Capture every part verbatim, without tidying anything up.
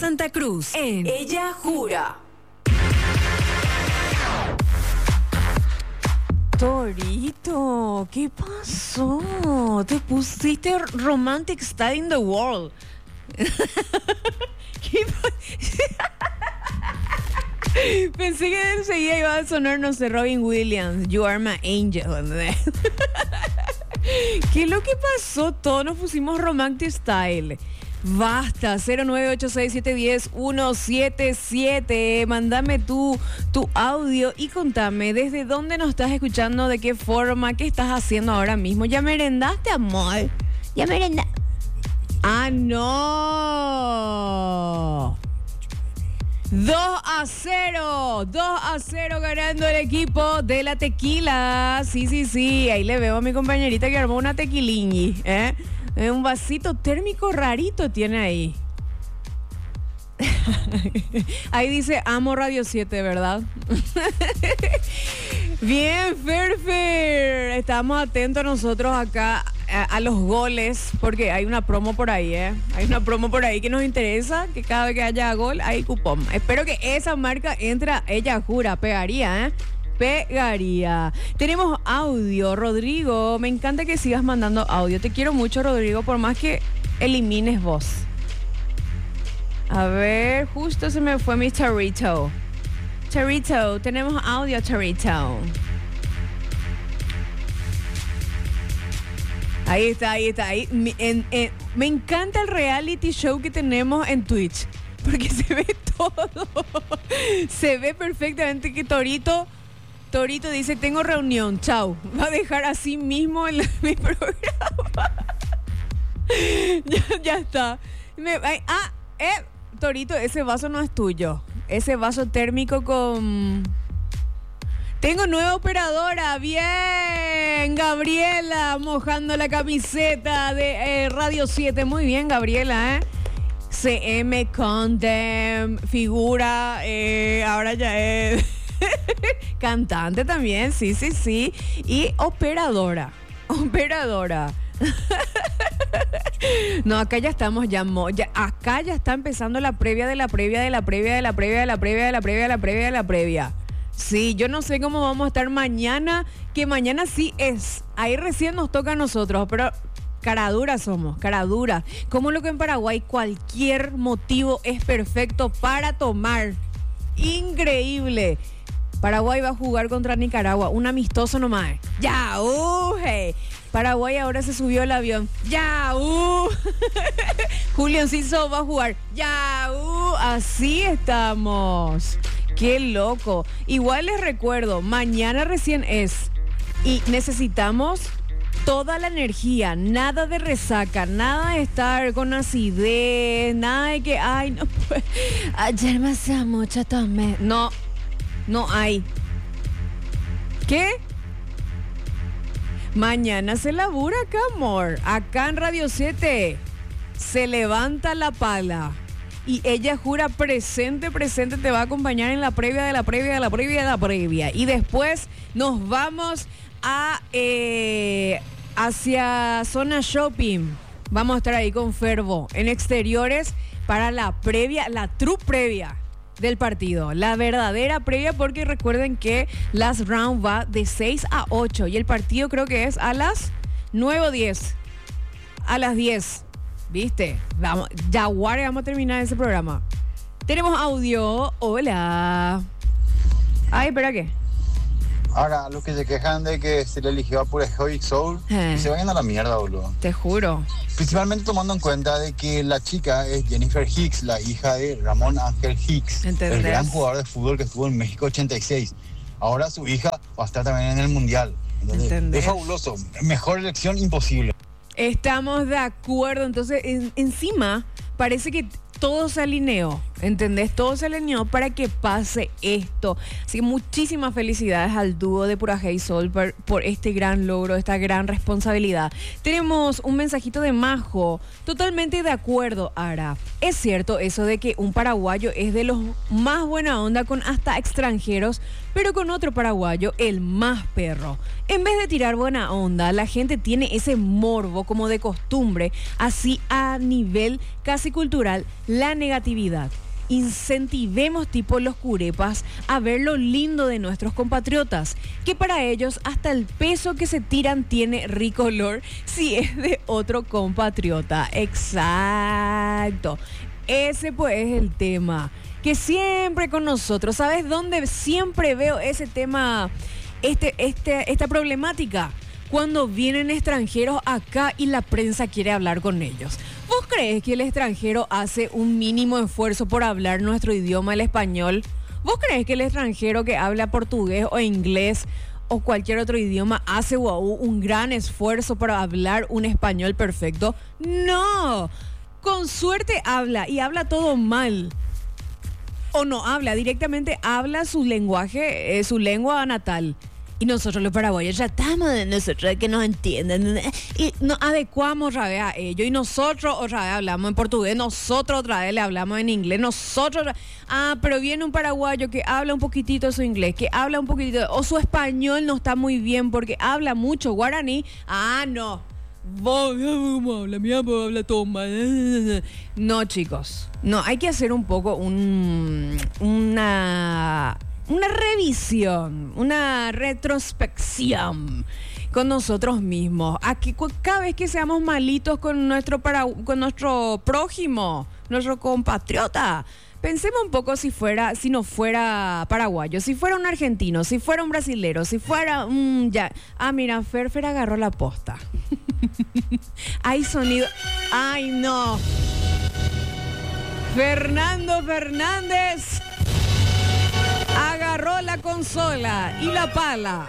Santa Cruz en Ella Jura. Torito, ¿qué pasó? Te pusiste Romantic Style in the World. ¿Qué Pensé que enseguida iba a sonar, no sé, Robin Williams, You Are My Angel. ¿Qué es lo que pasó? Todos nos pusimos Romantic Style. Basta, cero nueve ocho seis siete uno cero uno siete siete. Mándame tu, tu audio y contame desde dónde nos estás escuchando, de qué forma, qué estás haciendo ahora mismo. ¿Ya merendaste, amor? ¿Ya merendaste? ¡Ah, no! dos a cero, dos a cero ganando el equipo de la tequila. Sí, sí, sí, ahí le veo a mi compañerita que armó una tequiliñi, ¿eh? Un vasito térmico rarito tiene ahí. Ahí dice, amo Radio siete, ¿verdad? Bien, Ferfer. Estamos atentos nosotros acá a, a los goles, porque hay una promo por ahí, ¿eh? Hay una promo por ahí que nos interesa, que cada vez que haya gol hay cupón. Espero que esa marca entre a Ella Jura, pegaría, ¿eh? Pegaría. Tenemos audio, Rodrigo. Me encanta que sigas mandando audio. Te quiero mucho, Rodrigo, por más que elimines voz. A ver, justo se me fue mi Charito. Charito, tenemos audio, Charito. Ahí está, ahí está. Ahí. Me, en, en, me encanta el reality show que tenemos en Twitch, porque se ve todo. Se ve perfectamente que Torito... Torito dice, tengo reunión, chau. Va a dejar así mismo el, mi programa. ya, ya está. Me, ay, ah, eh, Torito, ese vaso no es tuyo. Ese vaso térmico con... Tengo nueva operadora. Bien, Gabriela, mojando la camiseta de eh, Radio siete. Muy bien, Gabriela, ¿eh? C M, Condem, figura, eh, ahora ya es... Cantante también, sí, sí, sí. Y operadora. Operadora. No, acá ya estamos, ya, ya acá ya está empezando la previa de la previa de la previa de la previa de la previa de la previa de la previa de la previa. Sí, yo no sé cómo vamos a estar mañana, que mañana sí es. Ahí recién nos toca a nosotros, pero cara dura somos, cara dura. Como lo que en Paraguay cualquier motivo es perfecto para tomar. Increíble. Paraguay va a jugar contra Nicaragua, un amistoso nomás. Ya, uh, hey. Paraguay ahora se subió al avión. Ya, uh. Julián Ciso va a jugar. Ya, uh. Así estamos. Qué loco. Igual les recuerdo, mañana recién es. Y necesitamos toda la energía, nada de resaca, nada de estar con acidez, nada de que, ay, no puedo. Ayer me hacía mucho tomé. No. No hay. ¿Qué? Mañana se labura acá, amor. Acá en Radio siete se levanta la pala. Y Ella Jura presente, presente te va a acompañar en la previa de la previa de la previa de la previa. Y después nos vamos a eh, hacia zona shopping. Vamos a estar ahí con Fervo en exteriores para la previa, la true previa del partido, la verdadera previa, porque recuerden que Last Round va de seis a ocho y el partido creo que es a las nueve o diez, a las diez, ¿viste? Vamos, Jaguar, vamos a terminar ese programa. Tenemos audio, hola. Ay, ¿espera qué? Ahora, los que se quejan de que se le eligió a pura Heroic Soul, eh. se vayan a la mierda, boludo. Te juro. Principalmente tomando en cuenta de que la chica es Jennifer Hicks, la hija de Ramón Ángel Hicks, ¿entendés? El gran jugador de fútbol que estuvo en México ochenta y seis. Ahora su hija va a estar también en el Mundial. Es fabuloso. Mejor elección imposible. Estamos de acuerdo. Entonces, en, encima, parece que todo se alineó. ¿entendés? Todo se alineó para que pase esto. Así que muchísimas felicidades al dúo de Pura Hey Sol por, por este gran logro, esta gran responsabilidad. Tenemos un mensajito de Majo. Totalmente de acuerdo, Ara. Es cierto eso de que un paraguayo es de los más buena onda con hasta extranjeros, pero con otro paraguayo, el más perro. En vez de tirar buena onda, la gente tiene ese morbo como de costumbre, así a nivel casi cultural, la negatividad. Incentivemos tipo los curepas a ver lo lindo de nuestros compatriotas, que para ellos hasta el peso que se tiran tiene rico olor si es de otro compatriota. Exacto. Ese pues es el tema que siempre con nosotros. ¿Sabes dónde siempre veo ese tema, este, este, esta problemática? Cuando vienen extranjeros acá y la prensa quiere hablar con ellos. ¿Vos crees que el extranjero hace un mínimo esfuerzo por hablar nuestro idioma, el español? ¿Vos crees que el extranjero que habla portugués o inglés o cualquier otro idioma hace wow, un gran esfuerzo para hablar un español perfecto? No, con suerte habla y habla todo mal. O no habla, directamente habla su lenguaje, eh, su lengua natal. Y nosotros los paraguayos tratamos de nosotros que nos entiendan y nos adecuamos otra vez a ellos. Y nosotros otra vez hablamos en portugués, nosotros otra vez le hablamos en inglés, nosotros... Ah, pero viene un paraguayo que habla un poquitito su inglés, que habla un poquitito... O su español no está muy bien porque habla mucho guaraní. Ah, no. Vos, ¿cómo habla? Mi amo habla todo mal. No, chicos. No, hay que hacer un poco un... Una... Una revisión, una retrospección con nosotros mismos. Aquí, cada vez que seamos malitos con nuestro, para, con nuestro prójimo, nuestro compatriota, pensemos un poco si fuera, si no fuera paraguayo, si fuera un argentino, si fuera un brasilero, si fuera un... Ya. Ah, mira, Fer, Fer agarró la posta. Hay sonido... ¡Ay, no! Fernando Fernández agarró la consola y la pala.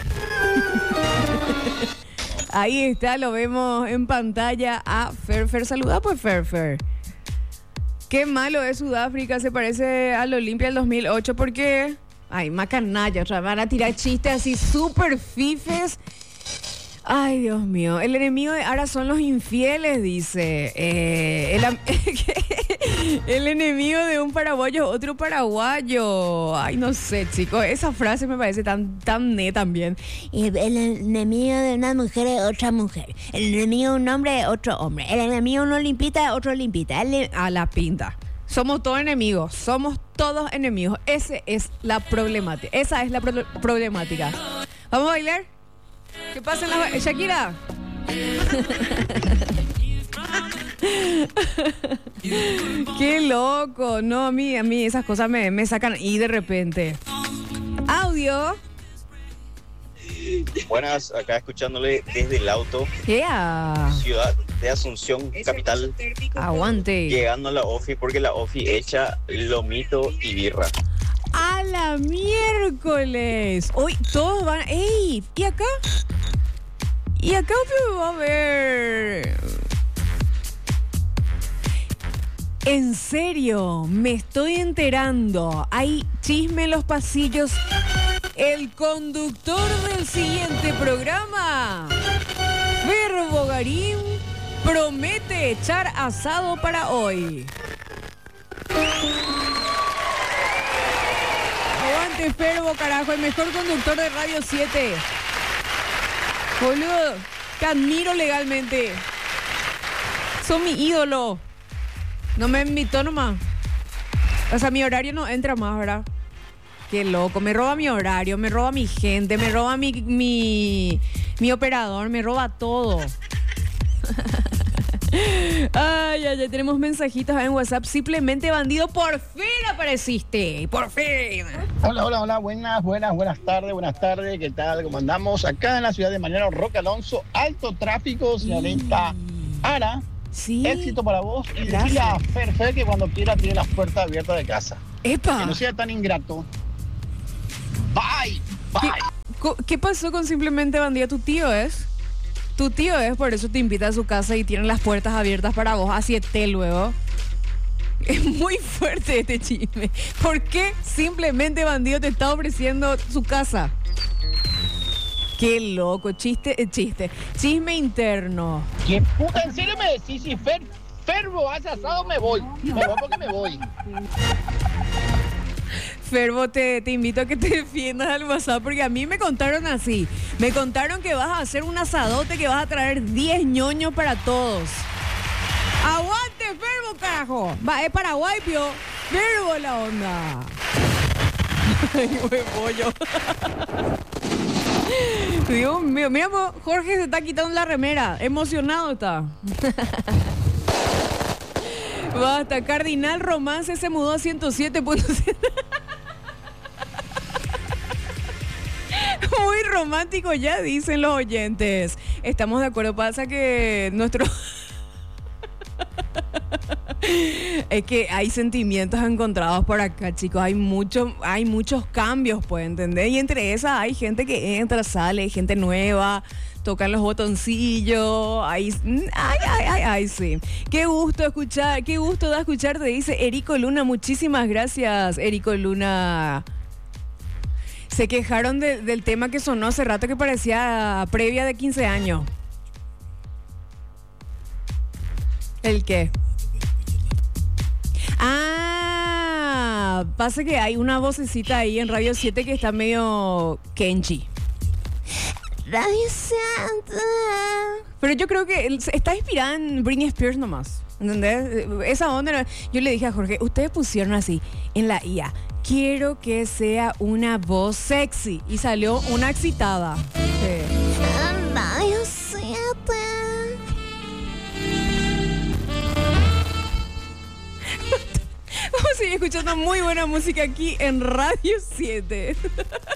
Ahí está, lo vemos en pantalla a Fer. Fer, saluda pues Fer, Fer. Qué malo es Sudáfrica, se parece al Olimpia del dos mil ocho porque... Ay, macanalla, otra vez van a tirar chistes así súper fifes. Ay, Dios mío. El enemigo de Ara son los infieles, dice. Eh, el, el enemigo de un paraguayo es otro paraguayo. Ay, no sé, chicos. Esa frase me parece tan, tan ne también. El enemigo de una mujer es otra mujer. El enemigo de un hombre es otro hombre. El enemigo de un olimpita es otro olimpita. El... A la pinta. Somos todos enemigos. Somos todos enemigos. Esa es la problemática. Esa es la pro- problemática. ¿Vamos a bailar? ¿Qué pasa en la... Shakira? Qué loco. No, a mí, a mí esas cosas me, me sacan y de repente. Audio. Buenas, acá escuchándole desde el auto. Yeah. Ciudad de Asunción, capital. Aguante. Llegando a la OFI porque la OFI echa lomito y birra. ¡A la miércoles! Hoy todos van... ¡Ey! ¿Y acá? ¿Y acá te va a ver? En serio, me estoy enterando. Hay chisme en los pasillos. El conductor del siguiente programa, Fer Bogarín, promete echar asado para hoy. Aguante Ferbo, carajo, el mejor conductor de Radio siete. Boludo, te admiro legalmente. Son mi ídolo. No me invitó nomás. O sea, mi horario no entra más, ¿verdad? Qué loco, me roba mi horario, me roba mi gente, me roba mi, mi, mi operador, me roba todo. Ay, ay, ya tenemos mensajitos en WhatsApp. Simplemente bandido, por fin apareciste, por fin. Hola, hola, hola, buenas, buenas, buenas tardes, buenas tardes, ¿qué tal? ¿Cómo andamos? Acá en la ciudad de Mariano Roque Alonso, alto tráfico, señorita Ara. Sí. Éxito para vos y Gracias. decirle a Fer Fer que cuando quiera tiene las puertas abiertas de casa. ¡Epa! Que no sea tan ingrato. Bye, ¿Qué, bye. co- ¿Qué pasó con Simplemente Bandido? Tu tío es. Tu tío es, por eso te invita a su casa y tienen las puertas abiertas para vos a siete luego. Es muy fuerte este chisme. ¿Por qué simplemente bandido te está ofreciendo su casa? Qué loco, chiste, eh, chiste. Chisme interno. ¿Qué puta en serio me decís? Si Fer, Fervo hace asado me voy. Me voy porque me voy. Fervo, te, te invito a que te defiendas al WhatsApp porque a mí me contaron así. Me contaron que vas a hacer un asadote, que vas a traer diez ñoños para todos. ¡Aguante, Fervo, carajo! Va, es Paraguay, pio. Fervo la onda. Ay, pollo. Dios mío, mira, Jorge se está quitando la remera. Emocionado está. Basta, Cardinal Romance se mudó a ciento siete punto siete. Muy romántico ya, dicen los oyentes. Estamos de acuerdo, pasa que nuestro... Es que hay sentimientos encontrados por acá, chicos. Hay mucho, hay muchos cambios, pues, ¿entendés? Y entre esas hay gente que entra, sale, gente nueva, tocan los botoncillos. Ay, ay, ay, ay, ay, sí. Qué gusto escuchar, qué gusto da escucharte, dice Erico Luna. Muchísimas gracias, Erico Luna. Se quejaron de, del tema que sonó hace rato que parecía previa de quince años. ¿El qué? Ah, pasa que hay una vocecita ahí en Radio siete que está medio Kenji. Radio siete. Pero yo creo que está inspirada en Britney Spears nomás. ¿Entendés? Esa onda. Yo le dije a Jorge, ustedes pusieron así en la I A, quiero que sea una voz sexy. Y salió una excitada. Sí. Radio siete. Vamos a seguir escuchando muy buena música aquí en Radio siete.